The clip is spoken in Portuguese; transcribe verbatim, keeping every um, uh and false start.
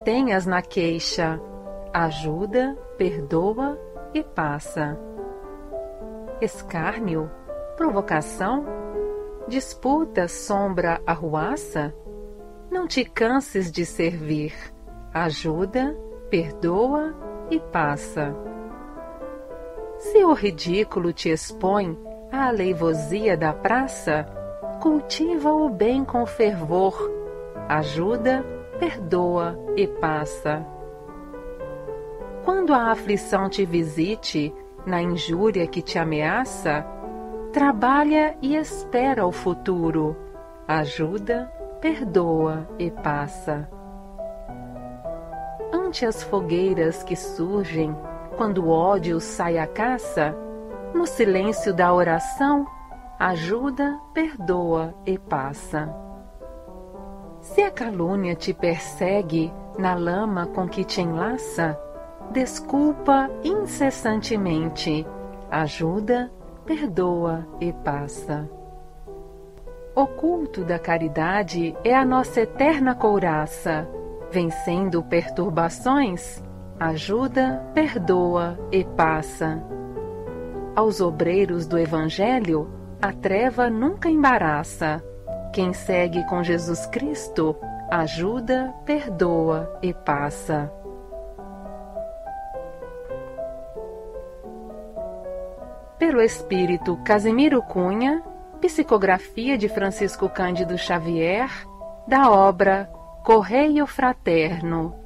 tenhas na queixa, ajuda, perdoa e passa. Escárnio, provocação, disputa, sombra, arruaça? Não te canses de servir, ajuda, perdoa e passa. Se o ridículo te expõe à aleivosia da praça, cultiva o bem com fervor, ajuda, perdoa e passa. Quando a aflição te visite, na injúria que te ameaça, trabalha e espera o futuro, ajuda, perdoa e passa. Ante as fogueiras que surgem, quando o ódio sai à caça, no silêncio da oração, ajuda, perdoa e passa. Se a calúnia te persegue na lama com que te enlaça, desculpa incessantemente, ajuda, perdoa e passa. O culto da caridade é a nossa eterna couraça, vencendo perturbações, ajuda, perdoa e passa. Aos obreiros do Evangelho, a treva nunca embaraça. Quem segue com Jesus Cristo, ajuda, perdoa e passa. Pelo Espírito Casimiro Cunha, psicografia de Francisco Cândido Xavier, da obra Correio Fraterno.